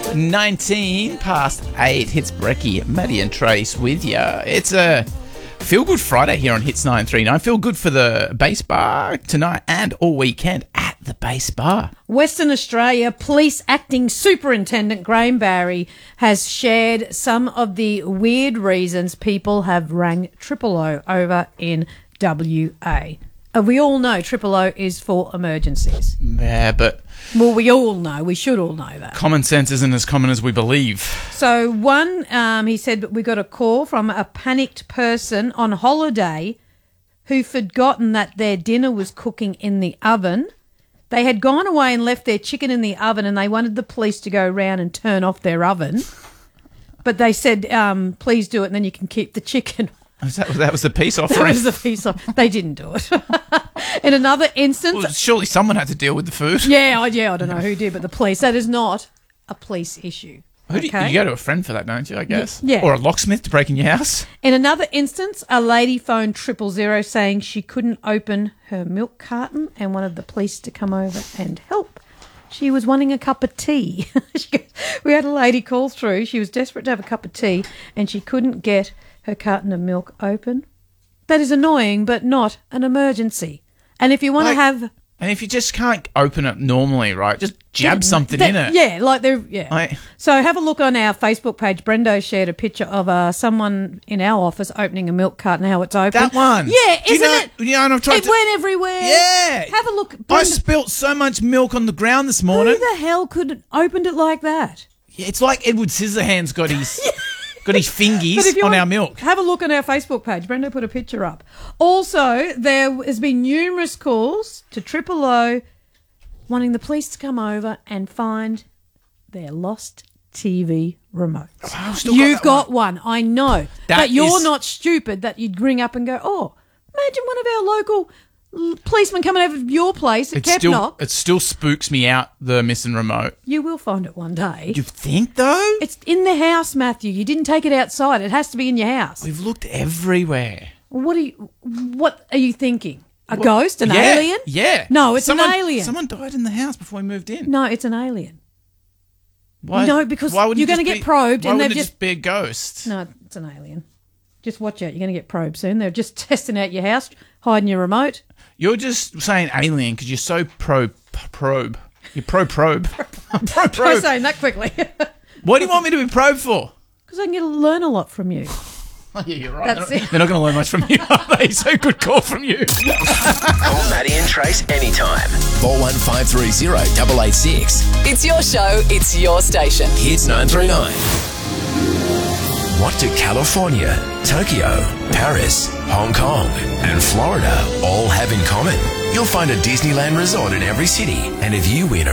19 past 8. Hits Brecky, Maddie and Trace with you. It's a feel-good Friday here on Hits 939. Feel good for the Base Bar tonight and all weekend at the Base Bar. Western Australia Police Acting Superintendent Graham Barry has shared some of the weird reasons people have rang Triple O over in WA. We all know Triple O is for emergencies. Yeah, but... Well, we all know. We should all know that. Common sense isn't as common as we believe. So he said we got a call from a panicked person on holiday who'd forgotten that their dinner was cooking in the oven. They had gone away and left their chicken in the oven, and they wanted the police to go round and turn off their oven. But they said, please do it, and then you can keep the chicken. That was the peace offering? That was the peace offering. They didn't do it. In another instance... Well, surely someone had to deal with the food. Yeah, I don't know who did, but the police. That is not a police issue. You go to a friend for that, don't you, I guess? Yeah. Or a locksmith to break in your house. In another instance, a lady phoned 000 saying she couldn't open her milk carton and wanted the police to come over and help. She was wanting a cup of tea. We had a lady call through. She was desperate to have a cup of tea and she couldn't get her carton of milk open. That is annoying, but not an emergency. And if you want to have... And if you just can't open it normally, right, just jab something in it. Yeah, So have a look on our Facebook page. Brendo shared a picture of someone in our office opening a milk carton, how it's open. That one. Yeah, it? Yeah, and I've tried it went everywhere. Yeah. Have a look. I spilt so much milk on the ground this morning. Who the hell could have opened it like that? Yeah, it's like Edward Scissorhands got his... Got his fingies on our milk. Have a look on our Facebook page. Brendo put a picture up. Also, there has been numerous calls to Triple O wanting the police to come over and find their lost TV remote. You've got one, I know. But you're not stupid that you'd ring up and go, oh, imagine one of our local policemen coming over to your place at Kepnock. It still spooks me out, the missing remote. You will find it one day. You think, though? It's in the house, Matthew. You didn't take it outside. It has to be in your house. We've looked everywhere. What are you thinking? A ghost? An alien? Yeah. No, it's an alien. Someone died in the house before we moved in. No, it's an alien. Why? No, because you're going to get probed. Why wouldn't it just be a ghost? No, it's an alien. Just watch out. You're going to get probed soon. They're just testing out your house, hiding your remote. You're just saying alien because you're so probe. You're pro-probe. Try saying that quickly. What do you want me to be probed for? Because I can learn a lot from you. Oh, yeah, you're right. That's it. They're not going to learn much from you, are they? So good call from you. Call Maddie and Trace anytime. 41530 886. It's your show, it's your station. Hits 939. What do California, Tokyo, Paris, Hong Kong, and Florida all have in common? You'll find a Disneyland resort in every city, and if you win